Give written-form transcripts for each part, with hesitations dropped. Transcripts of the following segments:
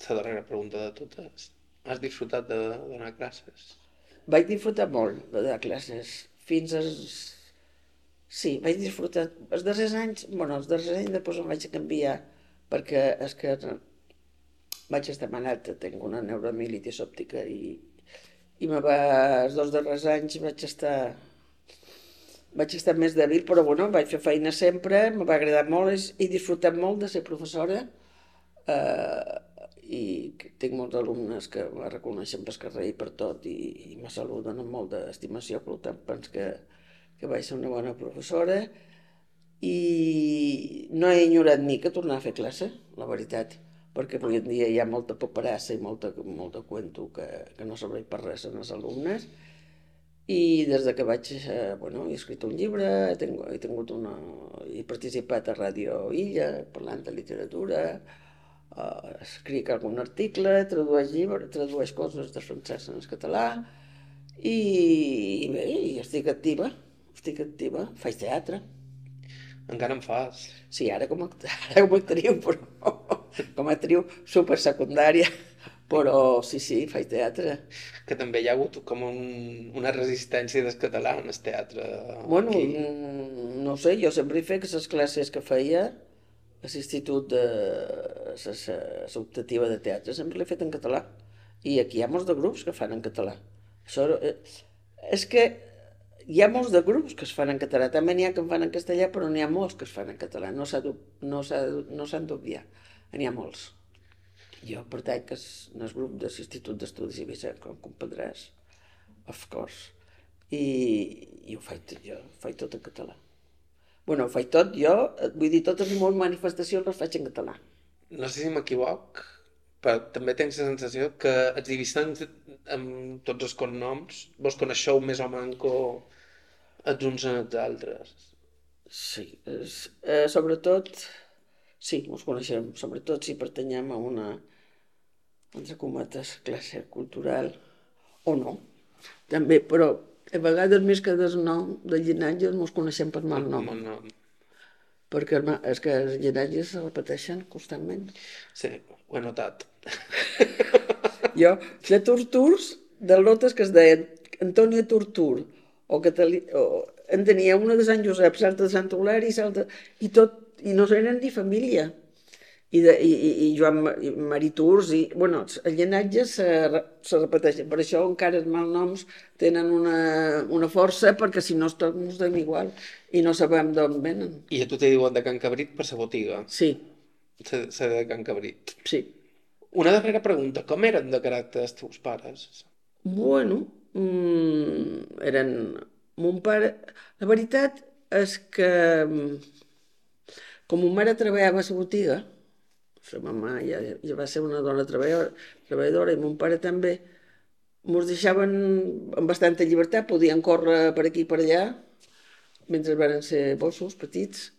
la darrera pregunta de totes. Has disfrutat de donar classes? Vaig disfrutar molt de dar classes, fins als... Sí, vaig disfrutar... Els darrers anys després em vaig canviar, perquè és que vaig estar malalt, tinc una neuromielitis òptica i els 2 darrers anys vaig estar més dèbil, però bueno, vaig fer feina sempre, me va agradar molt, he disfrutat molt de ser professora, eh, i tinc molts alumnes que me reconeixen pel carrer i per tot i me saluden amb molta estimació, per tant penso que vaig ser una bona professora i no he enyorat ni que tornar a fer classe, la veritat, perquè avui en dia hi ha molta paperassa i molta cuento que no serveix per res en els alumnes i des de que bueno, he escrit un llibre, he participat a Ràdio Illa parlant de literatura, escric algun article, tradueix coses de francès en el català i bé, estic activa, faig teatre. Encara en fas? Sí, ara com a actriu, però com a actriu supersecundària, però sí, faig teatre. Que també hi ha hagut com una resistència del català en el teatre Bueno, aquí. no sé, jo sempre he fet les classes que feia a l'institut de l'optativa de teatre, sempre l'he fet en català. I aquí hi ha molts de grups que fan en català. Això, és que hi ha molts de grups que es fan en català, també n'hi ha que en fan en castellà, però n'hi ha molts que es fan en català, no s'han d'obviar, n'hi ha molts. Jo pertany que en el grup de l'Institut d'Estudis Eivissa, com comprendràs, of course, i ho faig tot en català. Bueno, ho faig tot jo, vull dir, totes les meves manifestacions les faig en català. No sé si m'equivoc, però també tens la sensació que els divisants amb tots els cognoms vos coneixeu més o manco els uns en els altres. Sí, sobretot, sí, ens coneixem, sobretot si pertanyem a una, entre cometes, classe cultural, o no, també, però a vegades més que del nom, del llinatge, ens coneixem per mal nom, No, perquè és que els llinatges se repeteixen constantment. sí, ho he notat. Jo, de Torturs, de lotes que es deien Antònia Tortur, en tenia una de Sant Josep, l'altra de Sant Euleri, i no eren ni família. I Joan Mariturs, bueno, els llinatges se repeteixen, per això encara els malnoms tenen una força, perquè si no tots ens diem igual i no sabem d'on venen. I a tu te diuen de Can Cabrit per sa botiga. Sí, Ser de Can Cabrit. sí. Una darrera pregunta. Com eren de caràcter els teus pares? Bueno, eren... Mon pare... La veritat és que, com mon mare treballava a la botiga, la mamà ja va ser una dona treballadora i mon pare també, ens deixaven amb bastanta llibertat, podien córrer per aquí i per allà, mentre van ser bossos, petits.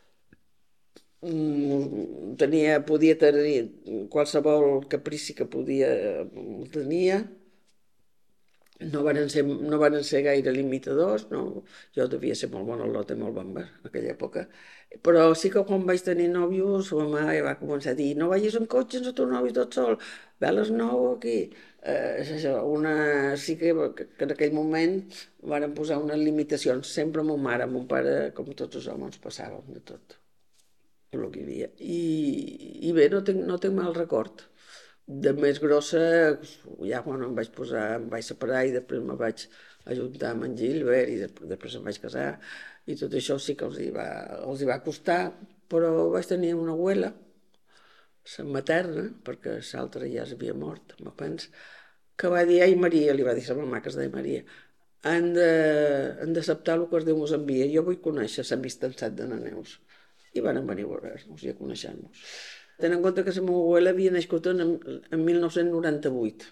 Podia tenir qualsevol caprici que podia, el tenia. No van ser gaire limitadors, no. Jo devia ser molt bona al·lota i molt bamba en aquella època. Però sí que quan vaig tenir nòvios, la mama ja va començar a dir no vagis en cotxe amb el teu nòvio tot sol, ve a les 9 aquí. És això, sí que en aquell moment van posar unes limitacions, sempre mon mare, mon pare, com tots els homes, passàvem de tot el que hi havia. I bé, no tinc mal record. De més grossa, ja quan em vaig separar i després me vaig ajuntar amb en Gilbert i després em vaig casar i tot això sí que els hi va costar, però vaig tenir una abuela, la materna, perquè l'altra ja s'havia mort, me penso, que va dir, ai Maria, li va dir a la mamà que es deia Maria, han d'acceptar el que el Déu mos envia, jo vull conèixer l'amistat d'en de Neus. I van venir a veure-nos i a conèixer-nos. Ten en compte que la meva abuela havia nascut en 1998,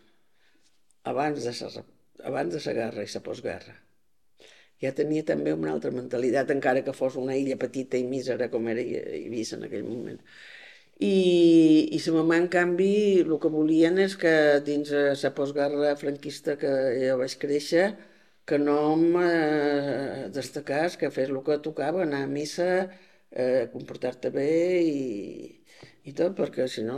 abans de la guerra i la postguerra. Ja tenia també una altra mentalitat, encara que fos una illa petita i mísera com era Eivissa en aquell moment. I la mamà, en canvi, el que volien és que dins la postguerra franquista que jo vaig créixer, que no em destacàs, que fes el que tocava, anar a missa, comportar-te bé i tot, perquè si no